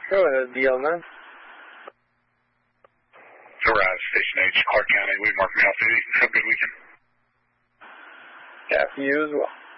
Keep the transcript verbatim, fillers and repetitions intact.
Go ahead, D L nine. Rise, Station H, Clark County, Weed Mark, Mount City. Have a good weekend. Yeah, for you as well.